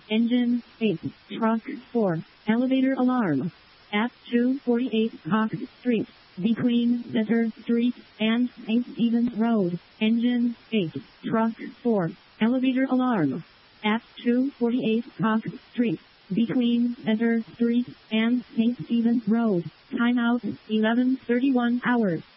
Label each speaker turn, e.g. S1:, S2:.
S1: Engine 8. Truck 4. Elevator alarm. At 248 Cox Street, between Center Street and St. Stephen's Road. Engine 8. Truck 4. Elevator alarm. At 248 Cox Street, between Center Street and St. Stephen's Road. Timeout 11:31 hours.